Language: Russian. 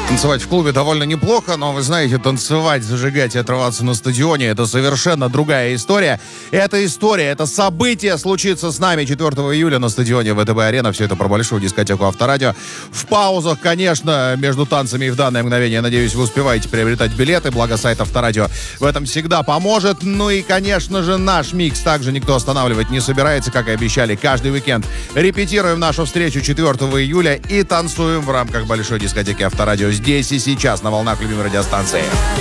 Танцевать в клубе довольно неплохо, но, вы знаете, танцевать, зажигать и отрываться на стадионе — это совершенно другая история. Это событие случится с нами 4 июля на стадионе ВТБ-арена. Все это про большую дискотеку Авторадио. В паузах, конечно, между танцами и в данное мгновение, надеюсь, вы успеваете приобретать билеты, благо сайт Авторадио в этом всегда поможет. Ну и, конечно же, наш микс также никто останавливать не собирается, как и обещали, каждый уикенд. Репетируем нашу встречу 4 июля и танцуем в рамках большой дискотеки Авторадио здесь и сейчас на волнах любимой радиостанции.